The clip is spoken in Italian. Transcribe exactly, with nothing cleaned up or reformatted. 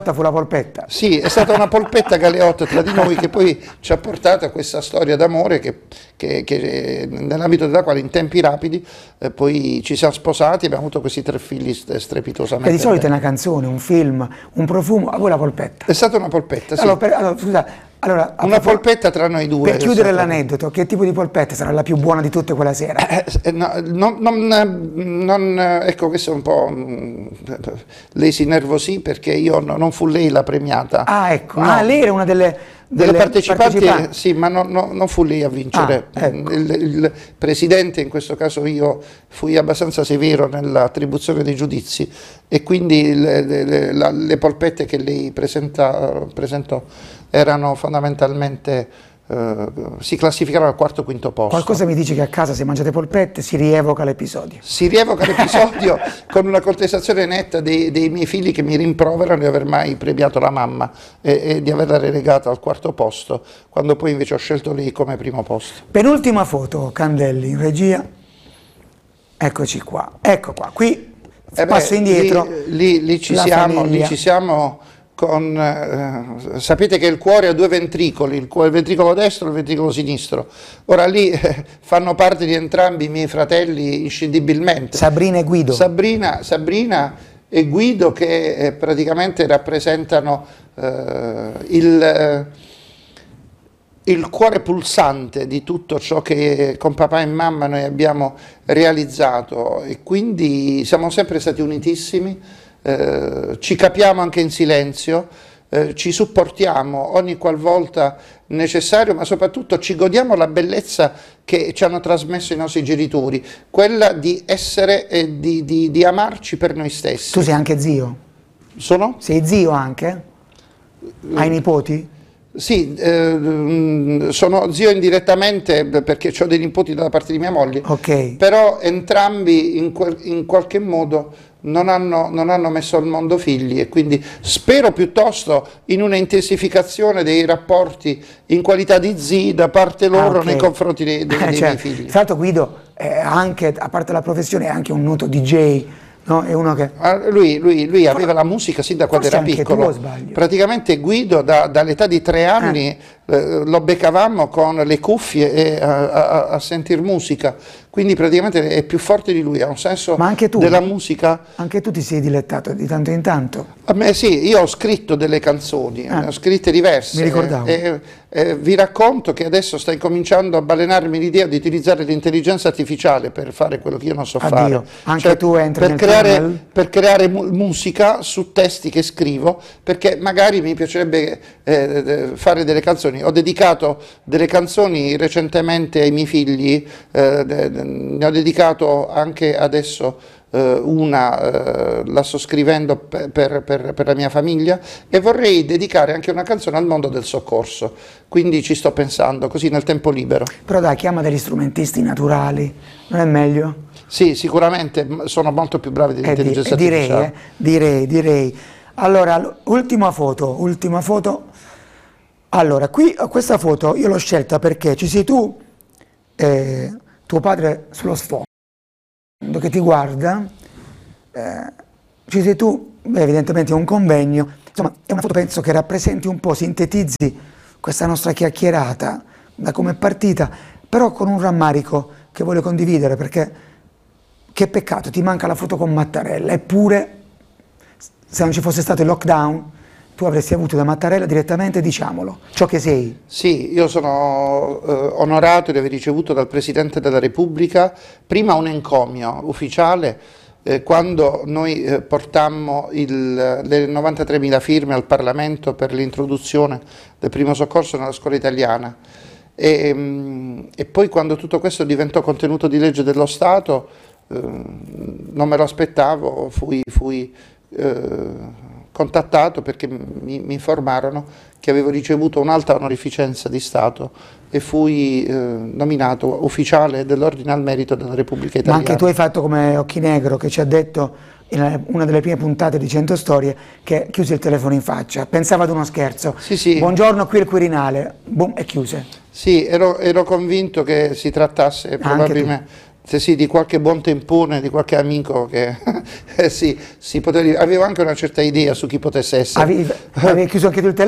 fu la polpetta. Sì, è stata una polpetta galeotta tra di noi che poi ci ha portato a questa storia d'amore che, che, che nell'ambito della quale in tempi rapidi eh, poi ci siamo sposati e abbiamo avuto questi tre figli strepitosamente. Che di solito è bene. una canzone, un film, un profumo, a voi la polpetta. È stata una polpetta, sì. Allora, per, allora, scusa, allora, Una polpetta tra noi due. Per chiudere l'aneddoto, che tipo di polpetta sarà la più buona di tutte quella sera? Eh, no, non, non, non, ecco, questo è un po'... Lei si nervosì perché io no, non fu lei la premiata. Ah, ecco. No. Ah, lei era una delle, delle, delle partecipanti, partecipanti. Sì, ma no, no, non fu lei a vincere. Ah, ecco. il, il presidente, in questo caso io, fui abbastanza severo nell'attribuzione dei giudizi e quindi le, le, le, le polpette che lei presenta, presentò erano fondamentalmente, eh, si classificavano al quarto quinto posto. Qualcosa mi dice che a casa se mangiate polpette si rievoca l'episodio. Si rievoca l'episodio con una contestazione netta dei, dei miei figli che mi rimproverano di aver mai premiato la mamma e, e di averla relegata al quarto posto, quando poi invece ho scelto lei come primo posto. Penultima foto, Candelli, in regia. Eccoci qua, ecco qua, qui Eh passo beh, indietro. Lì, lì, lì, ci la siamo, famiglia. lì ci siamo con... Eh, sapete che il cuore ha due ventricoli, il, il ventricolo destro e il ventricolo sinistro. Ora lì eh, fanno parte di entrambi i miei fratelli inscindibilmente. Sabrina e Guido. Sabrina, Sabrina e Guido che eh, praticamente rappresentano eh, il... Eh, il cuore pulsante di tutto ciò che con papà e mamma noi abbiamo realizzato e quindi siamo sempre stati unitissimi, eh, ci capiamo anche in silenzio, eh, ci supportiamo ogni qualvolta necessario, ma soprattutto ci godiamo la bellezza che ci hanno trasmesso i nostri genitori, quella di essere e di, di, di amarci per noi stessi. Tu sei anche zio? Sono? Sei zio anche? Hai nipoti? Sì, eh, sono zio indirettamente perché ho dei nipoti dalla parte di mia moglie, Ok. però entrambi in, quel, in qualche modo non hanno, non hanno messo al mondo figli e quindi spero piuttosto in una intensificazione dei rapporti in qualità di zii da parte loro Ah, okay. nei confronti dei, dei, dei cioè, miei figli. Tra l'altro Guido, è anche, a parte la professione, è anche un noto D J. No, è uno che... Lui, lui, lui aveva la musica sin da quando Forse era anche piccolo. tu, o sbaglio? Praticamente Guido da, dall'età di tre anni eh. Eh, lo beccavamo con le cuffie e a, a, a sentir musica, quindi praticamente è più forte di lui, ha un senso Ma anche tu, della musica. Anche tu ti sei dilettato di tanto in tanto? A me sì, io ho scritto delle canzoni, Ah, ne ho scritte diverse. mi ricordavo. E, e vi racconto che adesso sta incominciando a balenarmi l'idea di utilizzare l'intelligenza artificiale per fare quello che io non so Addio. fare. Anche Cioè, tu entri per nel creare, tunnel? per creare mu musica su testi che scrivo, perché magari mi piacerebbe eh, fare delle canzoni. Ho dedicato delle canzoni recentemente ai miei figli, eh, ne ho dedicato anche adesso Uh, una uh, la sto scrivendo per, per, per, per la mia famiglia e vorrei dedicare anche una canzone al mondo del soccorso, quindi ci sto pensando così nel tempo libero. Però dai, chiama degli strumentisti naturali, non è meglio? Sì, sicuramente sono molto più bravi dell'intelligenza eh, di, direi, artificiale. Eh, direi, direi. Allora, ultima foto, ultima foto. Allora, qui questa foto io l'ho scelta perché ci sei tu, eh, tuo padre sullo sfondo, che ti guarda, eh, ci sei tu, beh, evidentemente è un convegno, insomma è una foto penso che rappresenti un po', sintetizzi questa nostra chiacchierata da come è partita, però con un rammarico che voglio condividere perché che peccato, ti manca la foto con Mattarella, eppure se non ci fosse stato il lockdown tu avresti avuto da Mattarella direttamente, diciamolo, ciò che sei. Sì, io sono eh, onorato di aver ricevuto dal Presidente della Repubblica prima un encomio ufficiale eh, quando noi eh, portammo il, le novantatremila firme al Parlamento per l'introduzione del primo soccorso nella scuola italiana e, mh, e poi quando tutto questo diventò contenuto di legge dello Stato eh, non me lo aspettavo, fui... fui eh, contattato perché mi, mi informarono che avevo ricevuto un'alta onorificenza di Stato e fui eh, nominato ufficiale dell'Ordine al Merito della Repubblica Italiana. Ma anche tu hai fatto come Occhinegro che ci ha detto in una delle prime puntate di cento storie che chiuse il telefono in faccia, pensava ad uno scherzo. Sì, sì. Buongiorno, qui il Quirinale, boom, e chiuse. Sì, ero, ero convinto che si trattasse probabilmente Sì, sì, di qualche buon tempone, di qualche amico che eh, sì, si poteva, avevo anche una certa idea su chi potesse essere. Avevi, avevi chiuso anche tu il telefono?